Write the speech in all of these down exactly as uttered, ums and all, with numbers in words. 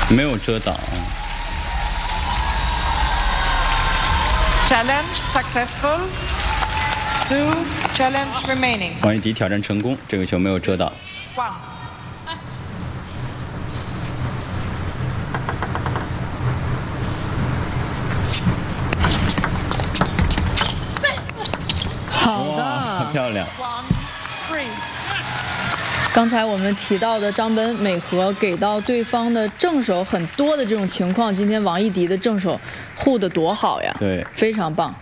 没有遮挡。 Challenge successful. Two challenge remaining. 王艺迪挑战成功，这个球没有遮挡。 One. 好的， 哇，漂亮。 One. Three. 刚才我们提到的张本美和给到对方的正手很多的这种情况，今天王艺迪的正手护得多好呀！ 对， 非常棒。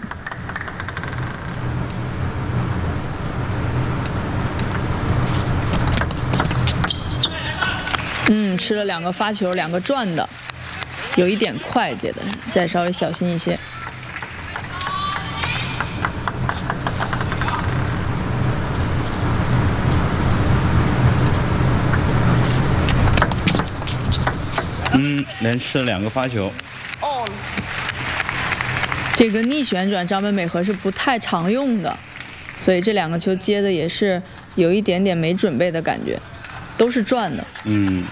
嗯，吃了两个发球，两个转的，有一点快接的，再稍微小心一些。 嗯，连吃了两个发球。 All. 这个逆旋转张本美和是不太常用的，所以这两个球接的也是有一点点没准备的感觉，都是转的。 嗯。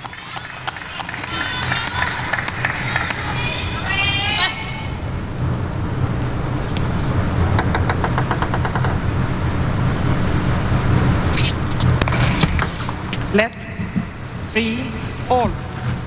Left. Three. All.